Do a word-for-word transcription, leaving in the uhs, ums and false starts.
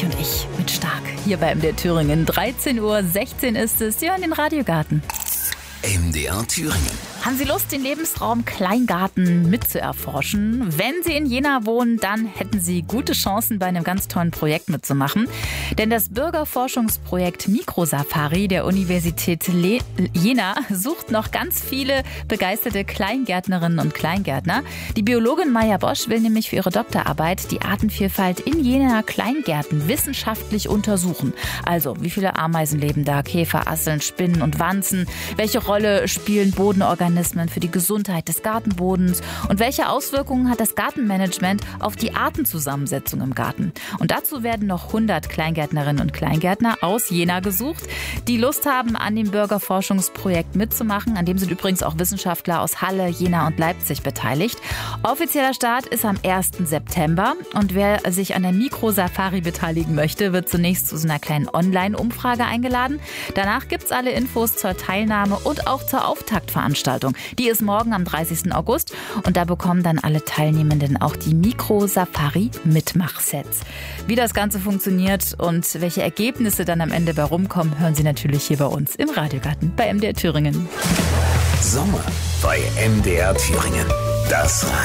Ulrich und ich mit Stark. Hier bei M D R Thüringen. dreizehn Uhr sechzehn ist es. Sie hören den Radiogarten. M D R Thüringen. Haben Sie Lust, den Lebensraum Kleingarten mitzuerforschen? Wenn Sie in Jena wohnen, dann hätten Sie gute Chancen, bei einem ganz tollen Projekt mitzumachen. Denn das Bürgerforschungsprojekt Mikrosafari der Universität Le- Jena sucht noch ganz viele begeisterte Kleingärtnerinnen und Kleingärtner. Die Biologin Maja Bosch will nämlich für ihre Doktorarbeit die Artenvielfalt in Jenaer Kleingärten wissenschaftlich untersuchen. Also, wie viele Ameisen leben da, Käfer, Asseln, Spinnen und Wanzen? Welche Rolle spielen Bodenorganismen für die Gesundheit des Gartenbodens und welche Auswirkungen hat das Gartenmanagement auf die Artenzusammensetzung im Garten? Und dazu werden noch hundert Kleingärtnerinnen und Kleingärtner aus Jena gesucht, die Lust haben, an dem Bürgerforschungsprojekt mitzumachen. An dem sind übrigens auch Wissenschaftler aus Halle, Jena und Leipzig beteiligt. Offizieller Start ist am ersten September und wer sich an der Mikrosafari beteiligen möchte, wird zunächst zu so einer kleinen Online-Umfrage eingeladen. Danach gibt es alle Infos zur Teilnahme und auch zur Auftaktveranstaltung. Die ist morgen am dreißigsten August und da bekommen dann alle Teilnehmenden auch die Mikrosafari-Mitmachsets. Wie das Ganze funktioniert und welche Ergebnisse dann am Ende bei rumkommen, hören Sie natürlich hier bei uns im Radiogarten bei M D R Thüringen. Sommer bei M D R Thüringen. Das